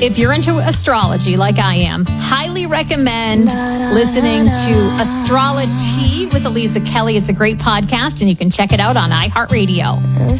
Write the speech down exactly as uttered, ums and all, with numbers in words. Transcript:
If you're into astrology like I am, highly recommend listening to Astrology with Elisa Kelly. It's a great podcast, and you can check it out on iHeartRadio.